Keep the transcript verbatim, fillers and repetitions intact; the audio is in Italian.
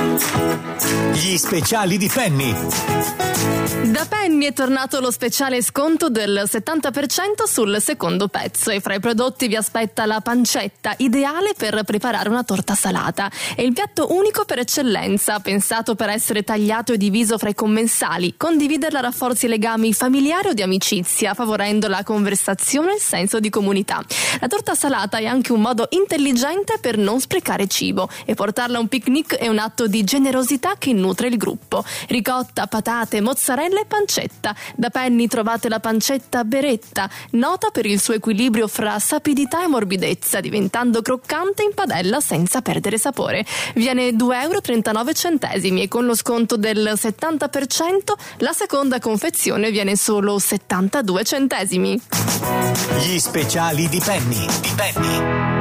Gli speciali di Penny. Da Penny è tornato lo speciale sconto del settanta per cento sul secondo pezzo e fra i prodotti vi aspetta la pancetta, ideale per preparare una torta salata. È il piatto unico per eccellenza, pensato per essere tagliato e diviso fra i commensali. Condividerla rafforzi i legami familiari o di amicizia, favorendo la conversazione e il senso di comunità. La torta salata è anche un modo intelligente per non sprecare cibo e portarla a un picnic è un atto di generosità che nutre il gruppo. Ricotta, patate, mozzarella e pancetta. Da Penny trovate la pancetta beretta, nota per il suo equilibrio fra sapidità e morbidezza, diventando croccante in padella senza perdere sapore. Viene due euro e trentanove centesimi e con lo sconto del settanta per cento la seconda confezione viene solo settantadue centesimi. Gli speciali di Penny. Di Penny.